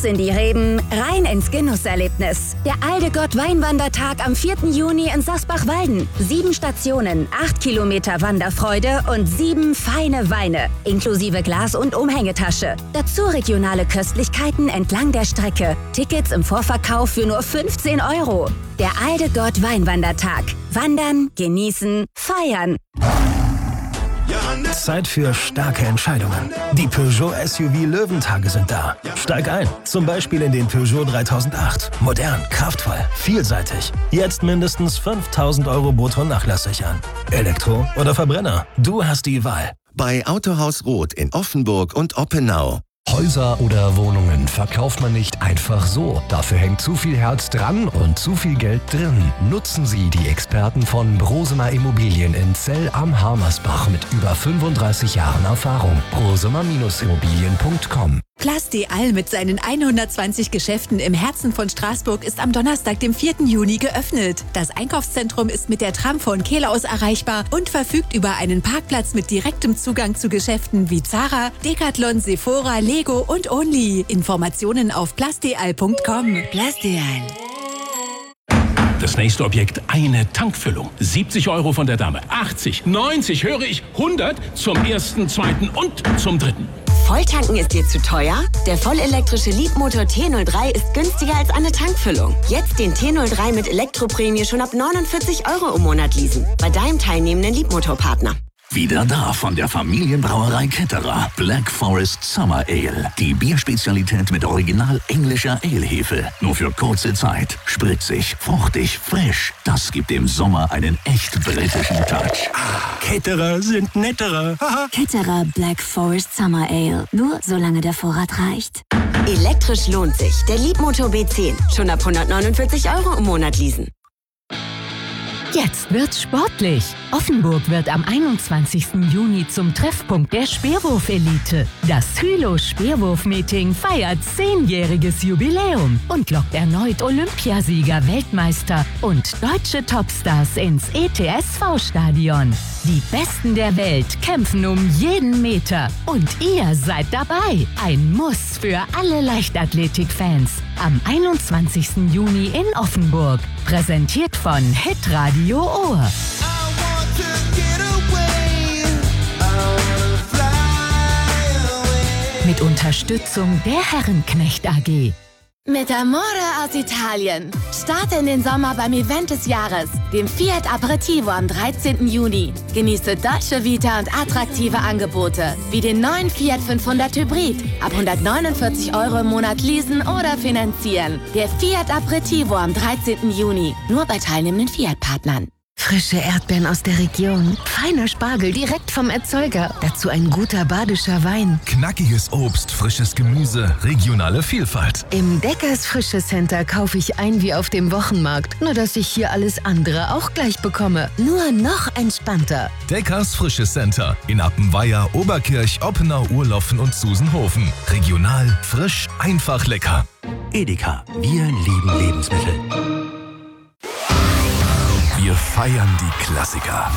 Raus in die Reben, rein ins Genusserlebnis. Der Aldegott Weinwandertag am 4. Juni in Sasbach-Walden. 7 Stationen, 8 Kilometer Wanderfreude und 7 feine Weine, inklusive Glas- und Umhängetasche. Dazu regionale Köstlichkeiten entlang der Strecke. Tickets im Vorverkauf für nur 15 €. Der Aldegott Weinwandertag. Wandern, genießen, feiern. Zeit für starke Entscheidungen. Die Peugeot SUV Löwentage sind da. Steig ein, zum Beispiel in den Peugeot 3008. Modern, kraftvoll, vielseitig. Jetzt mindestens 5.000 € brutto Nachlass sichern. Elektro oder Verbrenner? Du hast die Wahl. Bei Autohaus Roth in Offenburg und Oppenau. Häuser oder Wohnungen verkauft man nicht einfach so. Dafür hängt zu viel Herz dran und zu viel Geld drin. Nutzen Sie die Experten von Brosemer Immobilien in Zell am Harmersbach mit über 35 Jahren Erfahrung. brosemer-immobilien.com. Plasdeal mit seinen 120 Geschäften im Herzen von Straßburg ist am Donnerstag, dem 4. Juni geöffnet. Das Einkaufszentrum ist mit der Tram von Kehl aus erreichbar und verfügt über einen Parkplatz mit direktem Zugang zu Geschäften wie Zara, Decathlon, Sephora, Lego und Only. Informationen auf plasdeal.com. Plasdeal. Das nächste Objekt, eine Tankfüllung. 70 € von der Dame, 80, 90, höre ich, 100 zum 1., 2. und zum 3. Volltanken ist dir zu teuer? Der vollelektrische Leapmotor T03 ist günstiger als eine Tankfüllung. Jetzt den T03 mit Elektroprämie schon ab 49 € im Monat leasen. Bei deinem teilnehmenden Leapmotor-Partner. Wieder da von der Familienbrauerei Ketterer. Black Forest Summer Ale. Die Bierspezialität mit original englischer Ale-Hefe. Nur für kurze Zeit. Spritzig, fruchtig, frisch. Das gibt dem Sommer einen echt britischen Touch. Ketterer sind netterer. Ketterer Black Forest Summer Ale. Nur solange der Vorrat reicht. Elektrisch lohnt sich. Der Leapmotor B10. Schon ab 149 € im Monat leasen. Jetzt wird's sportlich. Offenburg wird am 21. Juni zum Treffpunkt der Speerwurf-Elite. Das Hylo-Speerwurf-Meeting feiert 10-jähriges Jubiläum und lockt erneut Olympiasieger, Weltmeister und deutsche Topstars ins ETSV-Stadion. Die Besten der Welt kämpfen um jeden Meter und ihr seid dabei. Ein Muss für alle Leichtathletik-Fans. Am 21. Juni in Offenburg. Präsentiert von Hitradio Ohr. Mit Unterstützung der Herrenknecht AG. Mit Amore aus Italien. Starte in den Sommer beim Event des Jahres, dem Fiat Aperitivo am 13. Juni. Genieße Dolce Vita und attraktive Angebote, wie den neuen Fiat 500 Hybrid. Ab 149 € im Monat leasen oder finanzieren. Der Fiat Aperitivo am 13. Juni. Nur bei teilnehmenden Fiat-Partnern. Frische Erdbeeren aus der Region, feiner Spargel direkt vom Erzeuger, dazu ein guter badischer Wein. Knackiges Obst, frisches Gemüse, regionale Vielfalt. Im Deckers Frische Center kaufe ich ein wie auf dem Wochenmarkt, nur dass ich hier alles andere auch gleich bekomme. Nur noch entspannter. Deckers Frische Center in Appenweier, Oberkirch, Oppenau, Urloffen und Susenhofen. Regional, frisch, einfach lecker. Edeka, wir lieben Lebensmittel. Wir feiern die Klassiker.